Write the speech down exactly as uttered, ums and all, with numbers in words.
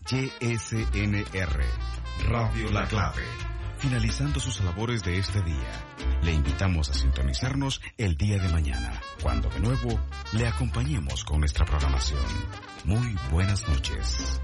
Y S N R, Radio La Clave. Finalizando sus labores de este día, le invitamos a sintonizarnos el día de mañana, cuando de nuevo le acompañemos con nuestra programación. Muy buenas noches.